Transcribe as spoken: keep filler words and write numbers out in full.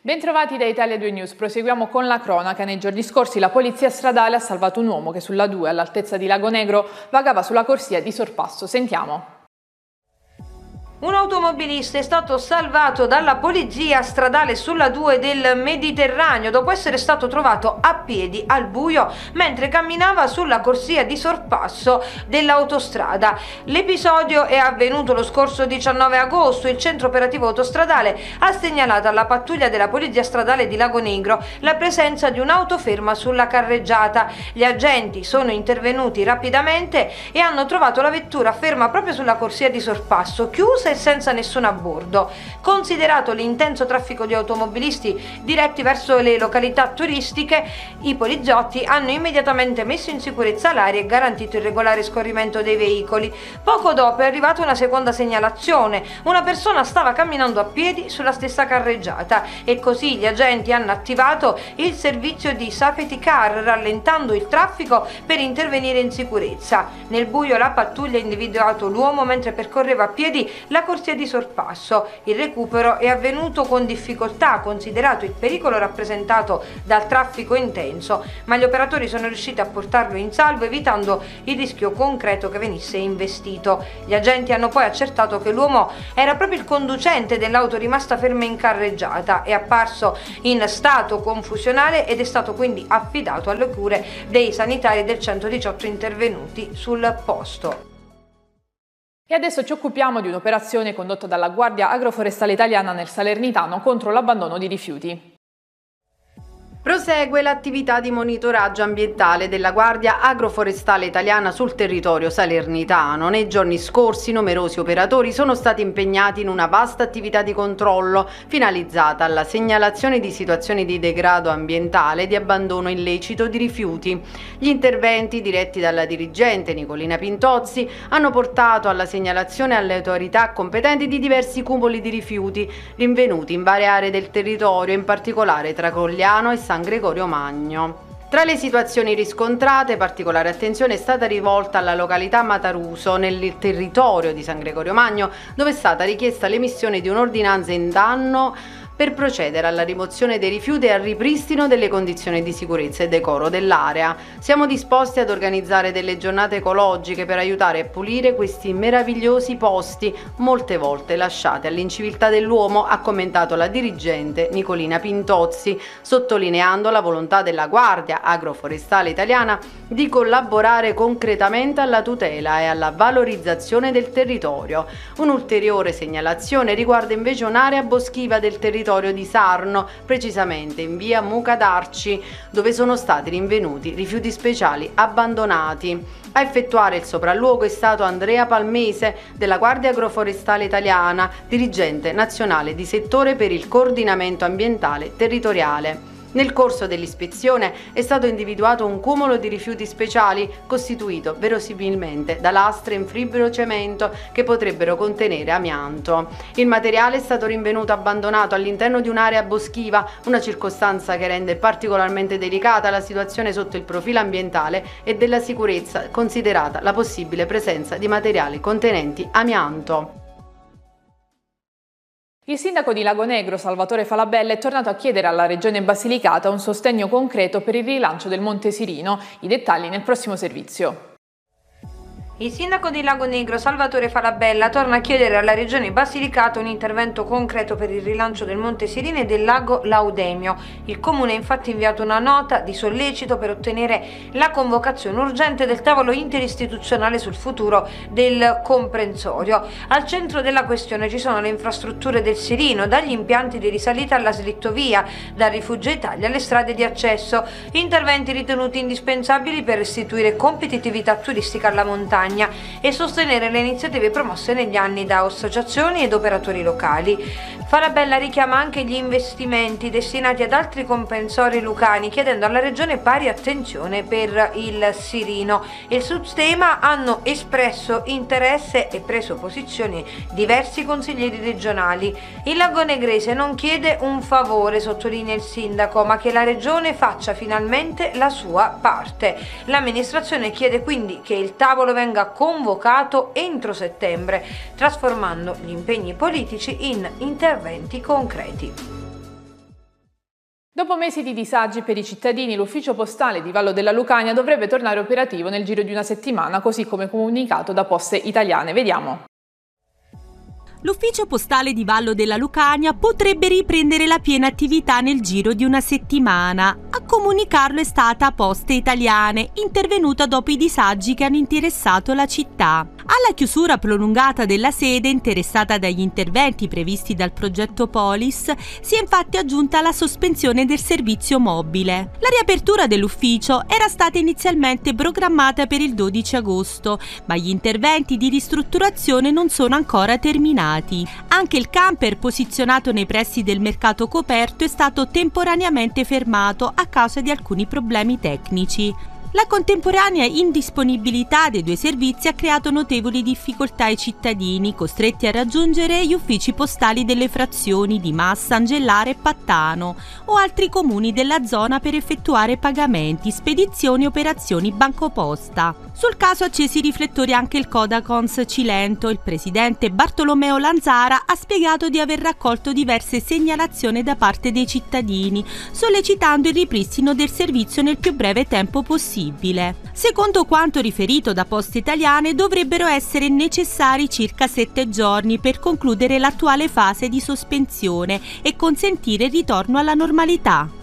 Bentrovati da Italia due News, proseguiamo con la cronaca. Nei giorni scorsi la polizia stradale ha salvato un uomo che sulla due all'altezza di Lago Negro vagava sulla corsia di sorpasso. Sentiamo. Un automobilista è stato salvato dalla polizia stradale sulla due del Mediterraneo dopo essere stato trovato a piedi al buio mentre camminava sulla corsia di sorpasso dell'autostrada. L'episodio è avvenuto lo scorso diciannove agosto. Il centro operativo autostradale ha segnalato alla pattuglia della polizia stradale di Lago Negro la presenza di un'auto ferma sulla carreggiata. Gli agenti sono intervenuti rapidamente e hanno trovato la vettura ferma proprio sulla corsia di sorpasso, chiusa e senza nessuno a bordo. Considerato l'intenso traffico di automobilisti diretti verso le località turistiche, i poliziotti hanno immediatamente messo in sicurezza l'area e garantito il regolare scorrimento dei veicoli. Poco dopo è arrivata una seconda segnalazione: una persona stava camminando a piedi sulla stessa carreggiata e così gli agenti hanno attivato il servizio di safety car, rallentando il traffico per intervenire in sicurezza. Nel buio la pattuglia ha individuato l'uomo mentre percorreva a piedi la corsia di sorpasso. Il recupero è avvenuto con difficoltà, considerato il pericolo rappresentato dal traffico intenso, ma gli operatori sono riusciti a portarlo in salvo, evitando il rischio concreto che venisse investito. Gli agenti hanno poi accertato che l'uomo era proprio il conducente dell'auto rimasta ferma in carreggiata. È apparso in stato confusionale ed è stato quindi affidato alle cure dei sanitari del centodiciotto intervenuti sul posto. E adesso ci occupiamo di un'operazione condotta dalla Guardia Agroforestale Italiana nel Salernitano contro l'abbandono di rifiuti. Prosegue l'attività di monitoraggio ambientale della Guardia Agroforestale Italiana sul territorio salernitano. Nei giorni scorsi numerosi operatori sono stati impegnati in una vasta attività di controllo finalizzata alla segnalazione di situazioni di degrado ambientale e di abbandono illecito di rifiuti. Gli interventi diretti dalla dirigente Nicolina Pintozzi hanno portato alla segnalazione alle autorità competenti di diversi cumuli di rifiuti rinvenuti in varie aree del territorio, in particolare tra Cogliano e San Gregorio Magno. Tra le situazioni riscontrate, particolare attenzione è stata rivolta alla località Mataruso, nel territorio di San Gregorio Magno, dove è stata richiesta l'emissione di un'ordinanza in danno per procedere alla rimozione dei rifiuti e al ripristino delle condizioni di sicurezza e decoro dell'area. Siamo disposti ad organizzare delle giornate ecologiche per aiutare a pulire questi meravigliosi posti, molte volte lasciati all'inciviltà dell'uomo, ha commentato la dirigente Nicolina Pintozzi, sottolineando la volontà della Guardia Agroforestale Italiana di collaborare concretamente alla tutela e alla valorizzazione del territorio. Un'ulteriore segnalazione riguarda invece un'area boschiva del territorio di Sarno, precisamente in via Mucadarci, dove sono stati rinvenuti rifiuti speciali abbandonati. A effettuare il sopralluogo è stato Andrea Palmese della Guardia Agroforestale Italiana, dirigente nazionale di settore per il coordinamento ambientale territoriale. Nel corso dell'ispezione è stato individuato un cumulo di rifiuti speciali costituito verosimilmente da lastre in fibrocemento che potrebbero contenere amianto. Il materiale è stato rinvenuto abbandonato all'interno di un'area boschiva, una circostanza che rende particolarmente delicata la situazione sotto il profilo ambientale e della sicurezza, considerata la possibile presenza di materiali contenenti amianto. Il sindaco di Lago Negro, Salvatore Falabella, è tornato a chiedere alla Regione Basilicata un sostegno concreto per il rilancio del Monte Sirino. I dettagli nel prossimo servizio. Il sindaco di Lago Negro, Salvatore Falabella, torna a chiedere alla regione Basilicata un intervento concreto per il rilancio del Monte Sirino e del lago Laudemio. Il comune ha infatti inviato una nota di sollecito per ottenere la convocazione urgente del tavolo interistituzionale sul futuro del comprensorio. Al centro della questione ci sono le infrastrutture del Sirino, dagli impianti di risalita alla slittovia, dal Rifugio Italia alle strade di accesso, interventi ritenuti indispensabili per restituire competitività turistica alla montagna e sostenere le iniziative promosse negli anni da associazioni ed operatori locali. Falabella richiama anche gli investimenti destinati ad altri comprensori lucani, chiedendo alla regione pari attenzione per il Sirino. E sul tema hanno espresso interesse e preso posizioni diversi consiglieri regionali. Il lagonegrese non chiede un favore, sottolinea il sindaco, ma che la regione faccia finalmente la sua parte. L'amministrazione chiede quindi che il tavolo venga convocato entro settembre, trasformando gli impegni politici in interventi concreti. Dopo mesi di disagi per i cittadini, l'ufficio postale di Vallo della Lucania dovrebbe tornare operativo nel giro di una settimana, così come comunicato da Poste Italiane. Vediamo. L'ufficio postale di Vallo della Lucania potrebbe riprendere la piena attività nel giro di una settimana. A comunicarlo è stata Poste Italiane, intervenuta dopo i disagi che hanno interessato la città. Alla chiusura prolungata della sede, interessata dagli interventi previsti dal progetto Polis, si è infatti aggiunta la sospensione del servizio mobile. La riapertura dell'ufficio era stata inizialmente programmata per il dodici agosto, ma gli interventi di ristrutturazione non sono ancora terminati. Anche il camper posizionato nei pressi del mercato coperto è stato temporaneamente fermato a causa di alcuni problemi tecnici. La contemporanea indisponibilità dei due servizi ha creato notevoli difficoltà ai cittadini, costretti a raggiungere gli uffici postali delle frazioni di Massa, Angellare e Pattano o altri comuni della zona per effettuare pagamenti, spedizioni e operazioni bancoposta. Sul caso ha accesi i riflettori anche il Codacons Cilento. Il presidente Bartolomeo Lanzara ha spiegato di aver raccolto diverse segnalazioni da parte dei cittadini, sollecitando il ripristino del servizio nel più breve tempo possibile. Secondo quanto riferito da Poste Italiane, dovrebbero essere necessari circa sette giorni per concludere l'attuale fase di sospensione e consentire il ritorno alla normalità.